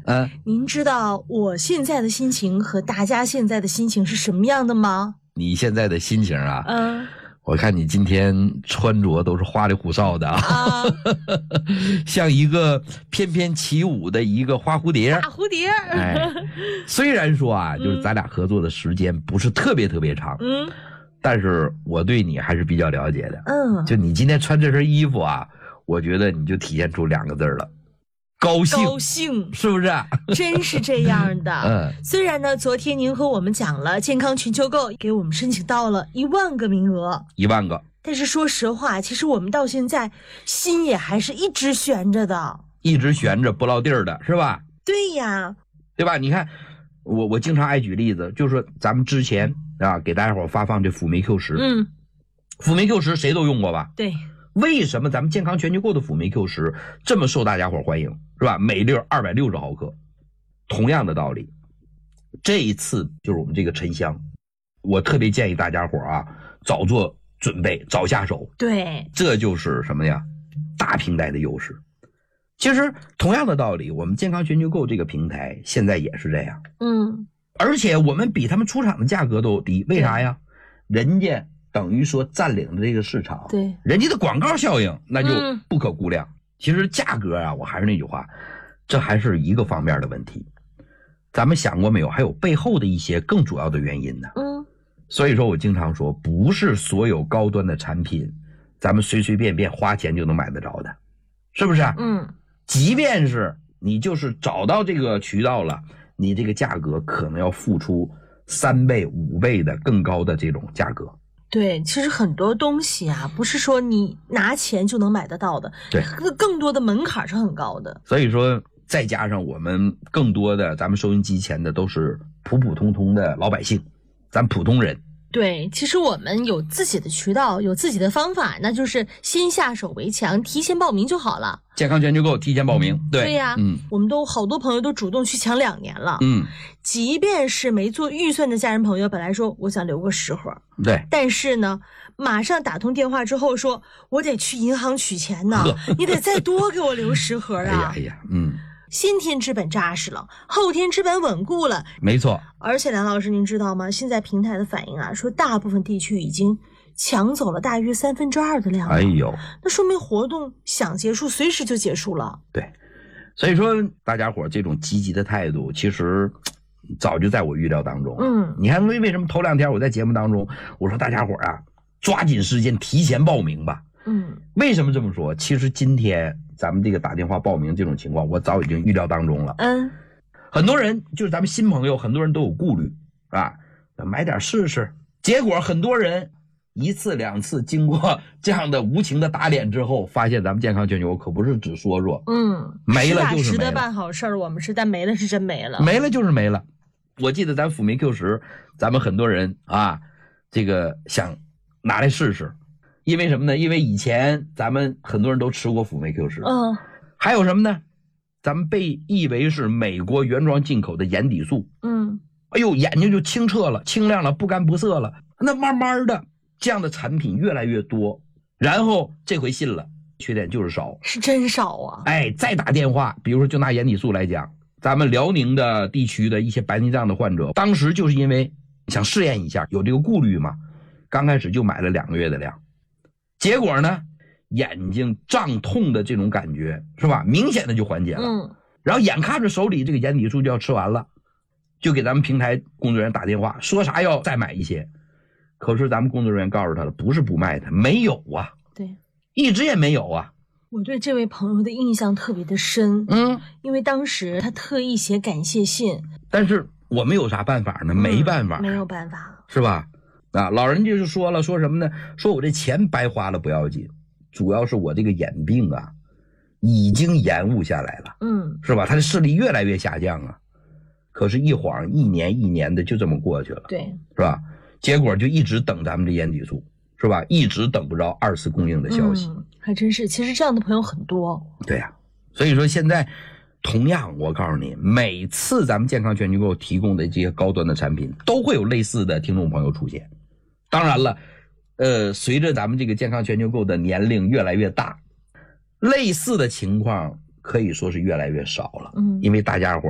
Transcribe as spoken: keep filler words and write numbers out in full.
嗯， 您知道我现在的心情和大家现在的心情是什么样的吗？ 你现在的心情啊， 嗯， 我看你今天穿着都是花里胡哨的啊， 啊像一个翩翩起舞的一个花蝴蝶。 大蝴蝶。 哎，虽然说啊，就是咱俩合作的时间不是特别特别长， 嗯但是我对你还是比较了解的。 嗯， 就你今天穿这身衣服啊，我觉得你就体现出两个字了，高兴， 高兴， 是不是？ 真是这样的。 嗯， 虽然呢，昨天您和我们讲了健康全球购，给我们申请到了一万个名额， 一万个， 但是说实话，其实我们到现在心也还是一直悬着的。 一直悬着不落地儿的，是吧？ 对呀， 对吧？你看，我我经常爱举例子，就是说咱们之前啊给大家伙发放这辅酶 Q 十， 嗯， 辅酶 Q 十谁都用过吧？ 对， 为什么咱们健康全球购的辅酶 Q 十这么受大家伙欢迎，是吧？每粒二百六十毫克，同样的道理，这一次就是我们这个沉香，我特别建议大家伙啊早做准备，早下手， 对， 这就是什么呀？大平台的优势。其实同样的道理，我们健康全球购这个平台现在也是这样， 嗯， 而且我们比他们出厂的价格都低，为啥呀？人家等于说占领了这个市场， 对， 人家的广告效应那就嗯不可估量。其实价格啊，我还是那句话，这还是一个方面的问题。咱们想过没有？还有背后的一些更主要的原因呢。 嗯， 所以说我经常说，不是所有高端的产品，咱们随随便便花钱就能买得着的，是不是？ 嗯， 即便是你就是找到这个渠道了，你这个价格可能要付出三倍、五倍的更高的这种价格。 对，其实很多东西啊，不是说你拿钱就能买得到的， 对， 更多的门槛是很高的。 所以说，再加上我们更多的咱们收音机前的都是普普通通的老百姓，咱普通人。 对，其实我们有自己的渠道，有自己的方法，那就是先下手为强，提前报名就好了。 健康全球购提前报名，对对呀， 嗯， 我们都好多朋友都主动去抢两年了， 嗯， 即便是没做预算的家人朋友，本来说我想留个十盒， 对， 但是呢，马上打通电话之后说，我得去银行取钱呢，你得再多给我留十盒啊！ 哎呀哎呀，嗯， 先天之本扎实了，后天之本稳固了， 没错。 而且梁老师，您知道吗？现在平台的反应啊，说大部分地区已经抢走了大约三分之二的量了。 哎呦， 那说明活动想结束，随时就结束了。 对，所以说大家伙这种积极的态度，其实早就在我预料当中。 嗯， 你看为为什么头两天我在节目当中我说大家伙啊，抓紧时间提前报名吧。 嗯， 为什么这么说？其实今天咱们这个打电话报名这种情况，我早已经预料当中了。 嗯， 很多人就是咱们新朋友，很多人都有顾虑啊，买点试试。结果很多人一次两次经过这样的无情的打脸之后，发现咱们健康全球可不是只说说， 嗯， 没了就是实打实的没了， 办好事儿，我们是，但没了是真没了， 没了就是没了。我记得咱辅酶 Q 十，咱们很多人啊，这个想拿来试试。因为什么呢？因为以前咱们很多人都吃过辅酶 Q 十， 嗯， 还有什么呢？咱们被誉为是美国原装进口的眼底素， 嗯， 哎呦，眼睛就清澈了、清亮了、不干不涩了。那慢慢的，这样的产品越来越多，然后这回信了，缺点就是少， 是真少啊。 哎，再打电话，比如说就拿眼底素来讲，咱们辽宁的地区的一些白内障的患者，当时就是因为想试验一下，有这个顾虑嘛，刚开始就买了两个月的量。结果呢，眼睛胀痛的这种感觉是吧，明显的就缓解了。 嗯， 然后眼看着手里这个眼底素就要吃完了，就给咱们平台工作人员打电话，说啥要再买一些。可是咱们工作人员告诉他了，不是不卖他，没有啊， 对， 一直也没有啊。 我对这位朋友的印象特别的深， 嗯， 因为当时他特意写感谢信， 但是我们有啥办法呢？没办法， 嗯、没有办法， 是吧？啊，老人就是说了，说什么呢？说我这钱白花了不要紧，主要是我这个眼病啊，已经延误下来了， 嗯， 是吧？他的视力越来越下降啊。可是，一晃一年一年的就这么过去了， 对， 是吧？结果就一直等咱们这眼底素，是吧？一直等不着二次供应的消息， 嗯、还真是。其实这样的朋友很多， 对呀、啊。所以说现在，同样我告诉你，每次咱们健康全球购提供的这些高端的产品，都会有类似的听众朋友出现。当然了，呃，随着咱们这个健康全球购的年龄越来越大，类似的情况可以说是越来越少了。 嗯， 因为大家伙